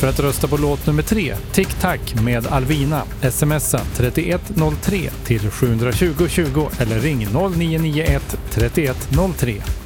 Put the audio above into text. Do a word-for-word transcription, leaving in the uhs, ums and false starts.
För att rösta på låt nummer tre, Tic Tac med Alvina, smsa trettioett noll tre till sju tjugo tjugo eller ring noll nio nio ett trettioett noll tre.